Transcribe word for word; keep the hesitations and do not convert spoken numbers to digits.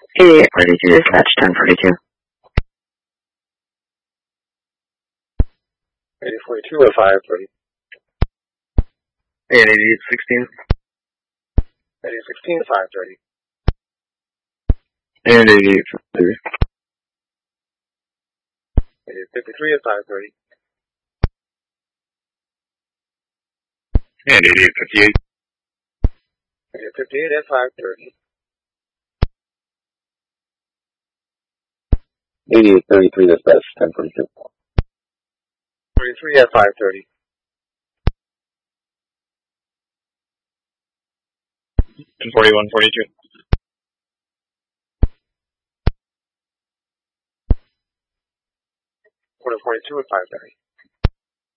eighty-eight forty-two, dispatch ten forty-two. eighty forty-two at five thirty. And eighty-eight sixteen. eighty sixteen, five thirty. And eighty-eight fifty-three. eighty-eight fifty-three at five thirty. And eighty-eight fifty-eight. eighty-eight fifty-eight at five thirty. eighty-eight thirty-three, dispatch ten forty-two. thirty-three at five thirty. forty-one forty-two. forty forty-two at five thirty.